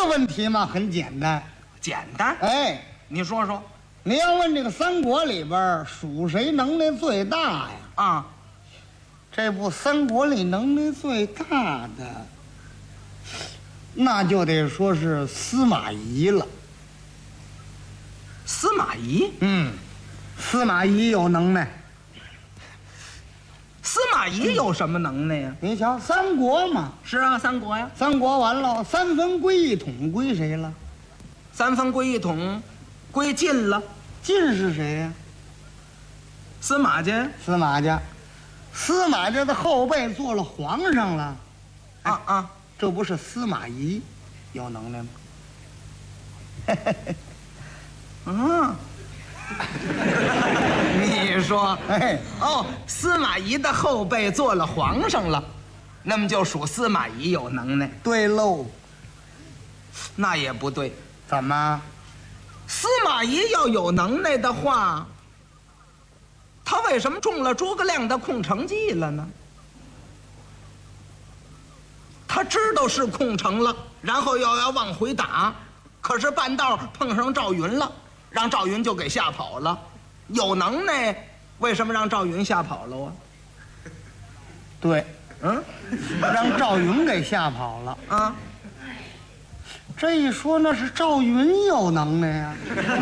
问题嘛，很简单。 简单。 哎， 你说说。 你要问这个三国里边属谁能耐最大呀？ 啊， 这部三国里能耐最大的，那就得说是司马懿了。 司马懿。 司马懿有能耐。 司马懿有什么能耐呀？ 你瞧，三国嘛， 是啊，三国呀。 三国完了，三分归一统归谁了？ 三分归一统，归晋了。 晋是谁呀？ 司马家。 司马家。司马家的后辈做了皇上了。 啊， 这不是司马懿有能耐吗？ 你说， 哎， 哦，司马懿的后辈做了皇上了，那么就属司马懿有能耐。 对喽。 那也不对， 怎么？ 司马懿要有能耐的话，他为什么中了诸葛亮的空城计了呢？他知道是空城了，然后要往回打，可是半道碰上赵云了，让赵云就给吓跑了。有能耐，为什么让赵云吓跑了啊？ 对，让赵云给吓跑了啊！ 这一说，那是赵云有能耐呀。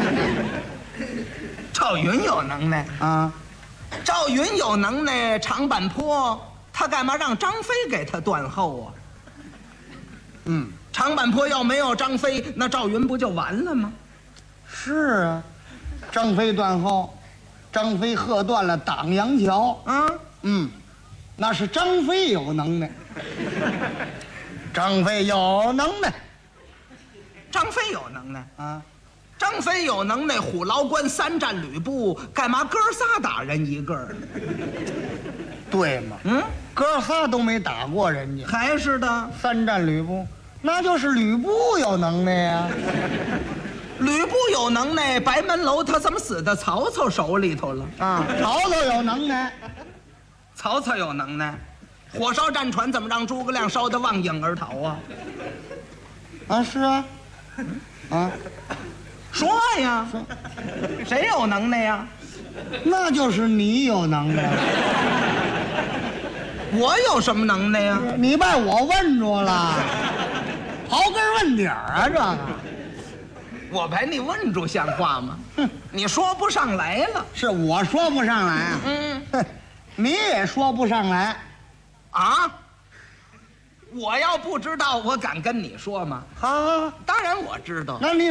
赵云有能耐啊！ 赵云有能耐，长坂坡他干嘛让张飞给他断后啊？长坂坡要没有张飞，那赵云不就完了吗？ 是啊，张飞断后，张飞喝断了党阳桥。那是张飞有能耐。张飞有能耐。 张飞有能耐啊！ 张飞有能耐，虎牢关三战吕布，干嘛哥仨打人一个？ 对吗？哥仨都没打过人家， 还是的。 三战吕布，那就是吕布有能耐呀。 吕布有能耐，白门楼他怎么死在曹操手里头了？ 曹操有能耐。 曹操有能耐，火烧战船怎么让诸葛亮烧得忘影而逃啊？ 是啊。 说呀，谁有能耐呀？ 那就是你有能耐。 我有什么能耐呀？ 你把我问住了，刨根问底儿啊！这个， 我把你问住像话吗？你说不上来了。 是我说不上来啊。你也说不上来啊。我要不知道，我敢跟你说吗？ 好， 当然我知道。 那你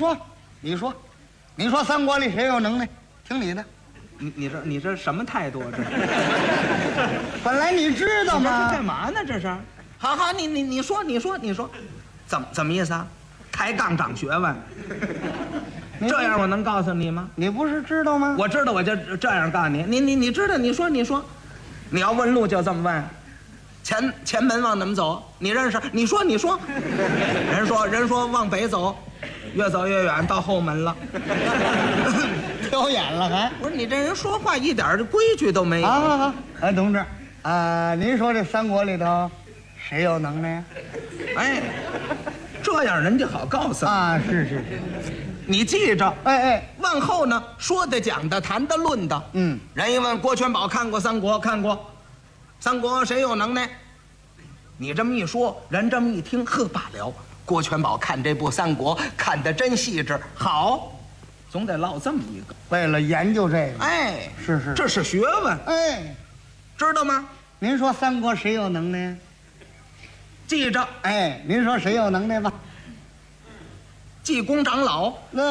说三国里谁有能耐？听你的。 你这什么态度？这本来你知道吗？ 干嘛呢？这是。好，你说，怎么意思啊？抬杠长学问。这样我能告诉你吗？ 你不是知道吗？ 我知道，我就这样告诉你。你知道？你说，你要问路就这么问。前门往哪么走？你认识？你说。人说往北走，越走越远，到后门了。 挑眼了还？ 不是你这人说话一点规矩都没有。 好，同志，您说这三国里头谁有能耐呀？ 哎，这样人家好告诉你。 是。 你记着， 往后呢，说的、讲的、谈的、论的。人一问郭全宝看过三国，看过。三国谁有能耐？你这么一说，人这么一听，罢了。郭全宝看这部三国看得真细致，好，总得落这么一个。 为了研究这个，是， 这是学问，知道吗？ 您说三国谁有能耐？ 记着， 您说谁有能耐吧？ 济公长老，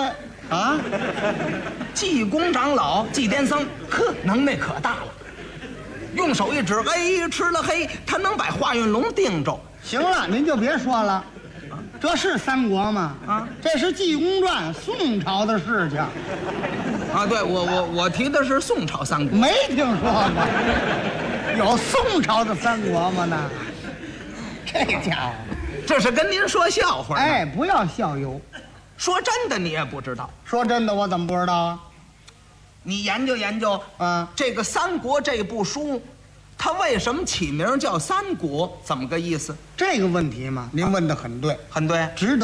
济公长老，济癫僧，能耐可大了。用手一指，吃了黑，他能把华运龙定着。 行了，您就别说了，这是三国吗？这是《济公传》宋朝的事情。 对，我提的是宋朝三国， 没听说过，有宋朝的三国吗？那这家伙， 这是跟您说笑话。 不要笑游。 说真的，你也不知道。 说真的，我怎么不知道啊？ 你研究研究这个《三国》这部书，它为什么起名叫三国？怎么个意思？ 这个问题嘛，您问得很对， 很对， 值得